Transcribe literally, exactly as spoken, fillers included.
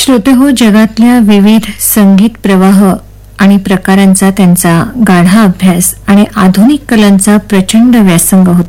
श्रोते हो, जगातल्या विविध संगीत प्रवाह आणि प्रकारांचा त्यांचा गाढा अभ्यास आणि आधुनिक कलांचा प्रचंड व्यासंग होता.